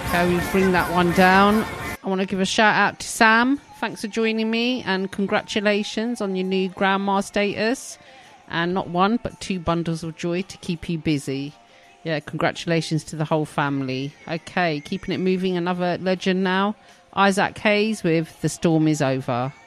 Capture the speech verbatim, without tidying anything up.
Okay, we bring that one down. I want to give a shout out to Sam. Thanks for joining me and congratulations on your new grandma status. And not one, but two bundles of joy to keep you busy. Yeah, congratulations to the whole family. Okay, keeping it moving, another legend now. Isaac Hayes with The Storm Is Over.